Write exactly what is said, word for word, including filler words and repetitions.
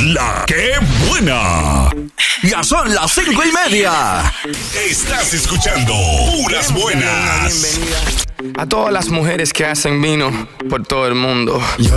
La ¡Qué buena! Ya son las cinco y media. Estás escuchando Puras Buenas. Bienvenida a todas las mujeres que hacen vino por todo el mundo. Yo